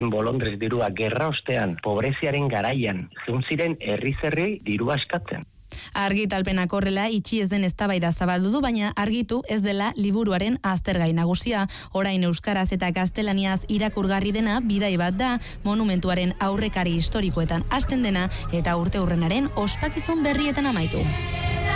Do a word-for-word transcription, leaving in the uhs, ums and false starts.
Bolondrez dirua gerra ostean, pobreziaren garaian, zeun ziren herriz herri dirua eskatzen. Argitalpenak horrela itxi ez den eztabaida zabaldu du, baina argitu ez dela liburuaren aztergai nagusia. Orain euskaraz eta gaztelaniaz irakurgarri dena bidai bat da, monumentuaren aurrekari historikoetan hasten dena eta urteurrenaren ospakizun berrietan amaitu.